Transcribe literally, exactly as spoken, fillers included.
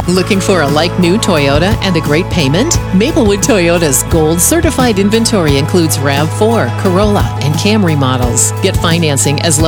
Looking for a like-new Toyota and a great payment? Maplewood Toyota's Gold Certified inventory includes RAV four, Corolla, and Camry models. Get financing as low